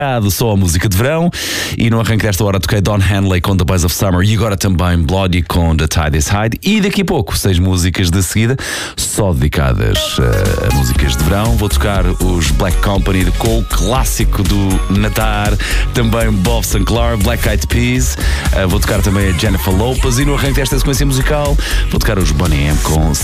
Só a música de verão. E no arranque desta hora toquei Don Henley com The Boys of Summer e agora também Bloody com The Tide is High. E daqui a pouco 6 músicas de seguida só dedicadas a músicas de verão. Vou tocar os Black Company com o clássico do Natar, também Bob Sinclair, Black Eyed Peas. Vou tocar também a Jennifer Lopez e no arranque desta sequência musical vou tocar os Boney M com